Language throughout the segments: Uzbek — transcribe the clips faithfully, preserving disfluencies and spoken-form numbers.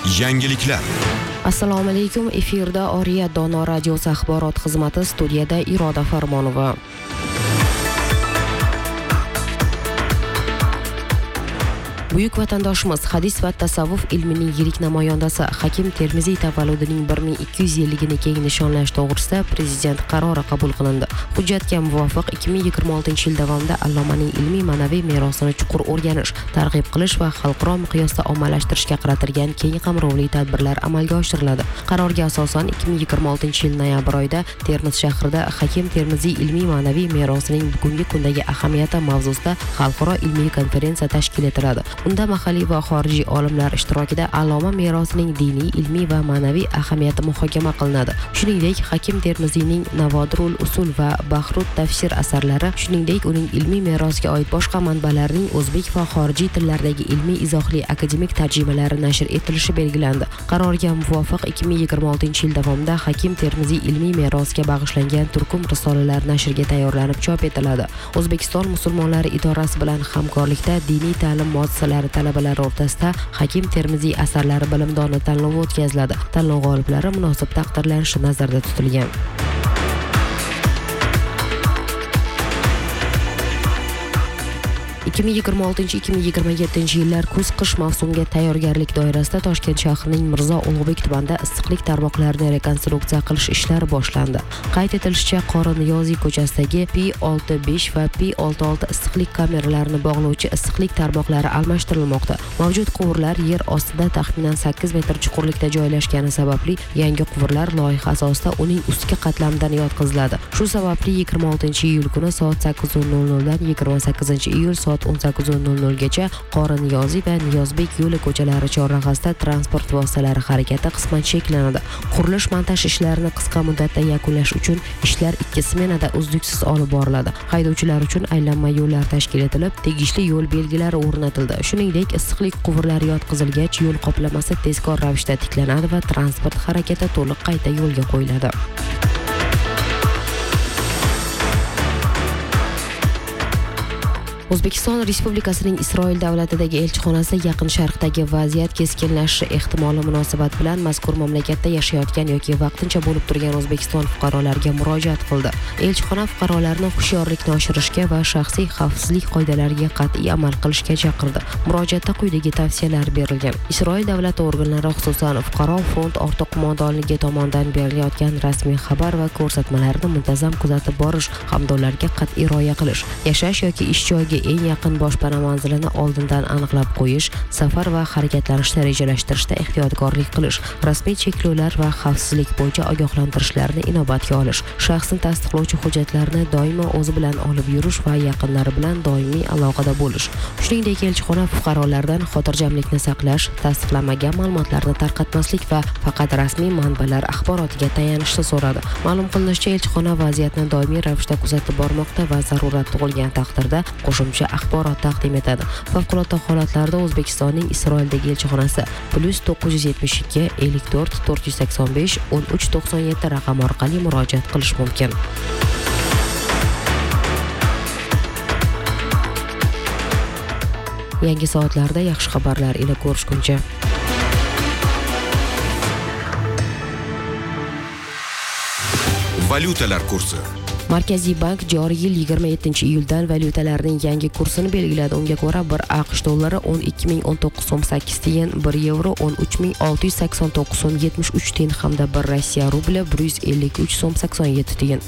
Yangiliklar. Assalomu alaykum. Efirda Oriya Dono radiosi axborot xizmati, studiyada Iroda Farmonova. Buyuk vatandoshimiz hadis va tasavvuf ilmining yirik namoyandasi Hakim Termiziy tavalludining bir ming ikki yuz yilligini keng nishonlash to'g'risida prezident qarori qabul qilindi. Hujjatga muvofiq ikki ming yigirma oltinchi yil davomida allomaning ilmiy ma'naviy merosini chuqur o'rganish, targ'ib qilish va xalqaro miqyosda ommalashtirishga qaratilgan keng qamrovli tadbirlar amalga oshiriladi. Qarorga asosan ikki ming yigirma oltinchi yil noyabr oyida Termiz shahrida Hakim Termiziy ilmiy ma'naviy merosining bugungi kundagi ahamiyati mavzusida xalqaro ilmiy konferensiya tashkil etiladi. Unda mahalliy va xorijiy olimlar ishtirokida alloma merosining diniy, ilmiy va ma'naviy ahamiyati muhokama qilinadi. Shuningdek, Hakim Termiziyning Navodirul Usul va Bahrut Tafsir asarlari, shuningdek uning ilmiy merosga oid boshqa manbalarning o'zbek va xorijiy tillardagi ilmiy izohli akademik tarjimalari nashr etilishi belgilandi. Qarorga muvofiq ikki ming yigirma oltinchi yil davomida Hakim Termiziy ilmiy merosga bag'ishlangan turkum risolalar nashrga tayyorlanib chop etiladi. O'zbekiston musulmonlari idorasi bilan hamkorlikda diniy ta'lim muassasalari talabalari o'rtasida Hakim Termiziy asarlari bilimdoni tanlovi o'tkaziladi. Tanlov g'oliblari munosib taqdirlanishi nazarda tutilgan. ikki ming yigirma oltinchi ikki ming yigirma yettinchi yillar kuz-qish mavsumiga tayyorgarlik doirasida Toshkent shahrining Mirzo Ulug'bek tumanida issiqlik tarmoqlarini rekonstruksiya qilish ishlari boshlandi. Qayd etilishicha, Qori Niyoziy ko'chasidagi P olti besh va P olti olti issiqlik kameralarini bog'lovchi issiqlik tarmoqlari almashtirilmoqda. Mavjud quvurlar yer ostida taxminan sakkiz metr chuqurlikda joylashgani sababli yangi quvurlar loyiha asosida uning ustki qatlamidan yotqiziladi. Shu sababli yigirma oltinchi iyul kuni soat sakkiz nol nol dan yigirma sakkizinchi iyul soat o'n sakkiz nol nol gacha Qori Niyoziy va Niyozbek yo'li ko'chalari chorrahasida transport vositalari harakati qisman cheklanadi. Qurilish montaj ishlarini qisqa muddatda yakunlash uchun ishlar ikki smenada uzluksiz olib boriladi. Haydovchilar uchun aylanma yo'llar tashkil etilib, tegishli yo'l belgilari o'rnatildi. Shuningdek, issiqlik quvurlari yotqizilgach, yo'l qoplamasi tezkor ravishda tiklanadi va transport harakati to'liq qayta yo'lga qo'yiladi. O'zbekiston Respublikasining Isroil davlatidagi elchixonasi Yaqin Sharqdagi vaziyat keskinlashishi ehtimoli munosabat bilan mazkur mamlakatda yashayotgan yoki vaqtincha bo'lib turgan O'zbekiston fuqarolariga murojaat qildi. Elchixona fuqarolarni hushyorlikni oshirishga va shaxsiy xavfsizlik qoidalariga qat'iy amal qilishga chaqirdi. Murojaatda quyidagi tavsiyalar berilgan. Isroil davlat organlari, xususan fuqaro front ortiq qo'mondonligi tomonidan berilayotgan rasmiy xabar va ko'rsatmalarni muntazam kuzatib borish hamda ularga qat'iy rioya qilish, yashash yoki ish joyiga eng yaqin boshpana manzilini oldindan aniqlab qo'yish, safar va harakatlanishni rejalashtirishda ehtiyotkorlik qilish, rasmiy cheklovlar va xavfsizlik bo'yicha ogohlantirishlarni inobatga olish, shaxsni tasdiqlovchi hujjatlarni doimo o'zi bilan olib yurish va yaqinlari bilan doimiy aloqada bo'lish. Shuningdek, elchixona fuqarolardan xotirjamlikni saqlash, tasdiqlanmagan ma'lumotlarni tarqatmaslik va faqat rasmiy manbalar axborotiga tayanishni so'radi. Ma'lum qilinishicha, elchixona vaziyatni doimiy ravishda kuzatib bormoqda va zarurat tug'ilgan taqdirda qo'shimcha axborot taqdim etadi. Favqulodda holatlarda O'zbekistonning Isroildagi elchixonasi plus to'qqiz yuz yetmish ikki ellik to'rt to'rt yuz sakson besh o'n uch to'qson yetti raqam orqali murojaat qilish mumkin. Yangi soatlarda yaxshi xabarlar ila ko'rishguncha. Valyutalar kursi. Markaziy bank joriy yil yigirma yettinchi iyuldan valyutalarning yangi kursini belgiladi. Unga ko'ra bir AQSh dollari o'n ikki ming o'n to'qqiz so'm sakkiz tiyin, bir yevro o'n uch ming olti yuz sakson to'qqiz so'm yetmish uch tiyin hamda bir Rossiya rubli bir yuz ellik uch so'm sakson yetti tiyin.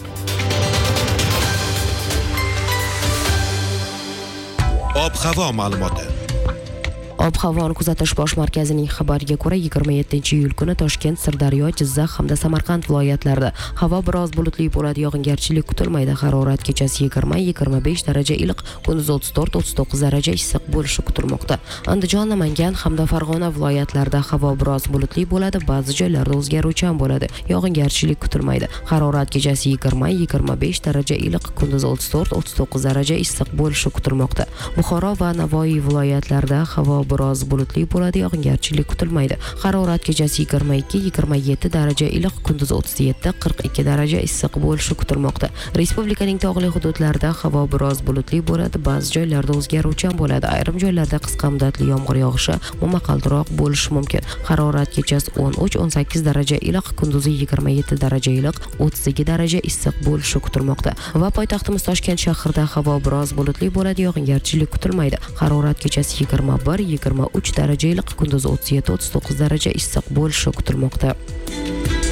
Ob-havo ma'lumoti. Ob-havoni kuzatish bosh markazining xabariga ko'ra, yigirma yettinchi iyul kuni Toshkent, Sirdaryo, Jizzax hamda Samarqand viloyatlarida havo biroz bulutli bo'ladi, yog'ingarchilik kutilmaydi. Harorat kechasi yigirma yigirma besh daraja iliq, kunduz o'ttiz to'rt o'ttiz to'qqiz daraja issiq bo'lishi kutilmoqda. Andijon, Namangan hamda Farg'ona viloyatlarida havo biroz bulutli bo'ladi, ba'zi joylarda o'zgaruvchan bo'ladi, yog'ingarchilik kutilmaydi. Harorat kechasi yigirma yigirma besh daraja iliq, kunduz o'ttiz to'rt o'ttiz to'qqiz daraja issiq bo'lishi kutilmoqda. Buxoro va Navoiy viloyatlarida havo biroz bulutli bo'ladi, yog'ingarchilik kutilmaydi. Harorat kechasi yigirma ikki yigirma yetti daraja iliq, kunduz o'ttiz yetti qirq ikki daraja issiq bo'lishi kutilmoqda. Respublikaning tog'li hududlarida havo biroz bulutli bo'ladi, ba'zi joylarda o'zgaruvchan bo'ladi. Ayrim joylarda qisqa muddatli yomg'ir yog'ishi momaqaldiroq bo'lishi mumkin. Harorat kechasi o'n uch o'n sakkiz daraja iliq, kunduzi yigirma yetti daraja iliq, o'ttiz ikki daraja issiq bo'lishi kutilmoqda. Va poytaxtimiz Toshkent shahrida havo biroz bulutli bo'ladi, yog'ingarchilik kutilmaydi. Harorat kechasi yigirma bir yigirma uch daraja iliq, kunduzi o'ttiz yetti o'ttiz to'qqiz daraja issiq bo'lishi kutilmoqda.